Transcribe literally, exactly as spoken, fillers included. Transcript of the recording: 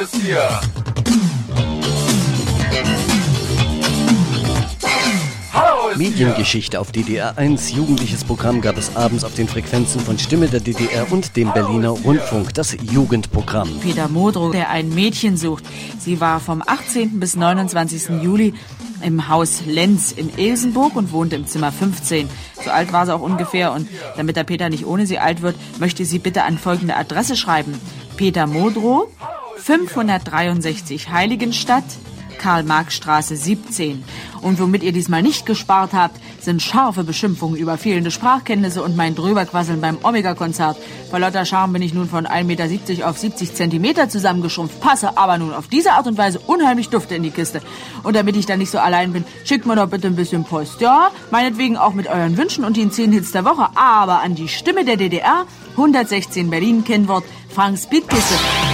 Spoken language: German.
ist hier. Mediengeschichte auf D D R eins. Jugendliches Programm gab es abends auf den Frequenzen von Stimme der D D R und dem Berliner Rundfunk, das Jugendprogramm. Peter Modrow, der ein Mädchen sucht. Sie war vom achtzehnten bis neunundzwanzigsten Juli im Haus Lenz in Ilsenburg und wohnte im Zimmer fünfzehn. So alt war sie auch ungefähr, und damit der Peter nicht ohne sie alt wird, möchte sie bitte an folgende Adresse schreiben: Peter Modrow, fünfhundertdreiundsechzig Heiligenstadt, Karl-Marx-Straße siebzehn. Und womit ihr diesmal nicht gespart habt, sind scharfe Beschimpfungen über fehlende Sprachkenntnisse und mein Drüberquasseln beim Omega-Konzert. Vor lauter Charme bin ich nun von ein Meter siebzig auf siebzig Zentimeter zusammengeschrumpft, passe aber nun auf diese Art und Weise unheimlich Dufte in die Kiste. Und damit ich dann nicht so allein bin, schickt mir doch bitte ein bisschen Post, ja? Meinetwegen auch mit euren Wünschen und den zehn Hits der Woche, aber an die Stimme der D D R, hundertsechzehn Berlin, Kennwort Frank Speedkiste.